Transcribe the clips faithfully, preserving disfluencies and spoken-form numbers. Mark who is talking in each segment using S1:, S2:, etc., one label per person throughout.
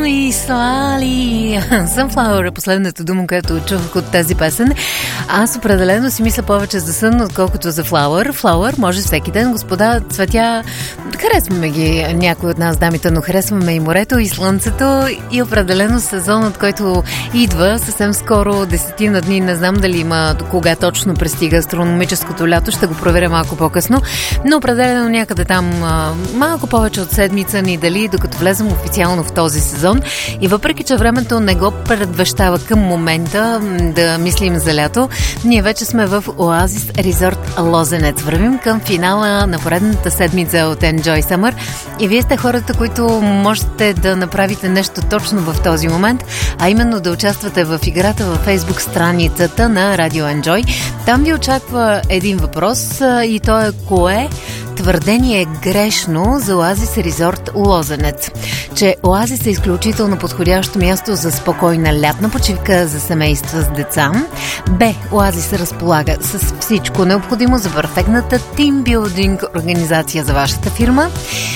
S1: и слали. Sunflower е последната дума, която чух от тази песен. Аз определено си мисля повече за сън, отколкото за Flower. Flower може всеки ден, господа, цветя. Харесваме ги някои от нас, дамите, но харесваме и морето, и слънцето, и определено сезонът, който идва съвсем скоро, десетина дни, не знам дали има кога точно пристига астрономическото лято, ще го проверя малко по-късно, но определено някъде там малко повече от седмица ни дали, докато влезем официално в този сезон. И въпреки, че времето не го предвещава към момента да мислим за лято, ние вече сме в Оазис Резорт Лозенец. Вървим към финала на поредната седмица от Enjoy Summer и вие сте хората, които можете да направите нещо точно в този момент, а именно да участвате в играта във Facebook страницата на Радио Enjoy. Там ви очаква един въпрос и то е: кое твърдение е грешно за Оазис Резорт Лозенец? Че Оазис е изключително подходящо място за спокойна лятна почивка за семейства с деца. Б. Оазис разполага с всичко необходимо за перфектната тимбилдинг организация за вашата фирма.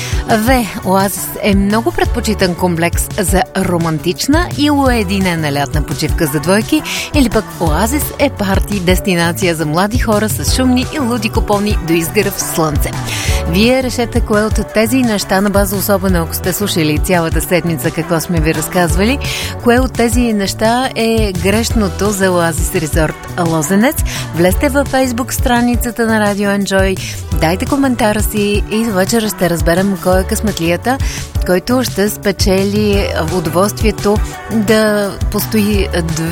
S1: В. Оазис е много предпочитан комплекс за романтична и уединена лятна почивка за двойки, или пък Оазис е парти дестинация за млади хора с шумни и луди купони до изгрев слънце. Вие решете кое от тези неща, на база особено ако сте слушали цялата седмица какво сме ви разказвали, кое от тези неща е грешното за Оазис Резорт Лозенец. Влезте във Facebook страницата на Радио Enjoy, дайте коментара си и вечер ще разберем кой е късметлията, който ще спечели удоволствието да постои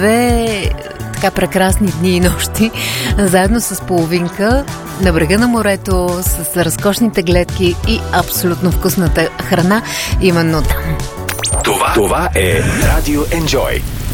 S1: две така прекрасни дни и нощи заедно с половинка на брега на морето, с разкошните гледки и абсолютно вкусната храна именно там.
S2: Това, това е Радио Enjoy.